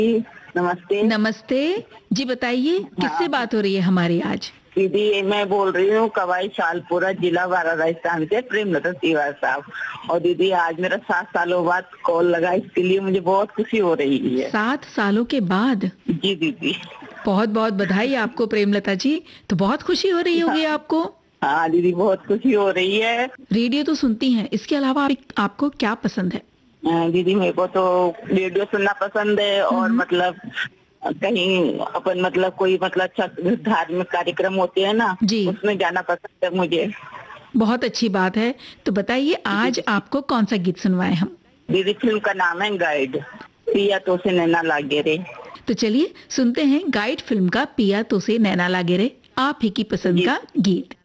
जी, नमस्ते। नमस्ते। जी बताइए, किससे बात हो रही है हमारी आज? दीदी मैं बोल रही हूँ कवाई शालपुरा जिला बारा राजस्थान से प्रेमलता तिवारी साहब। और दीदी आज मेरा 7 सालों बाद कॉल लगा, इसके लिए मुझे बहुत खुशी हो रही है। 7 सालों के बाद? जी दीदी। बहुत-बहुत बधाई आपको प्रेमलता जी। तो बहुत खुशी हो रही होगी आपको? हाँ दीदी, बहुत खुशी हो रही है। रेडियो तो सुनती हैं, इसके अलावा आपको क्या पसंद है? दीदी मेरे को तो रेडियो सुनना पसंद है और मतलब कहीं अपन मतलब कोई मतलब अच्छा धार्मिक कार्यक्रम होते हैं ना, जी। उसमें जाना पसंद है मुझे। बहुत अच्छी बात है। तो बताइए आज आपको कौन-सा गीत सुनवाएँ हम? दीदी फिल्म का नाम है गाइड, पिया तो से नैना लागे रे। तो चलिए सुनते हैं गाइड फिल्म का पिया तो से नैना लागे रे, आप ही की पसंद का गीत।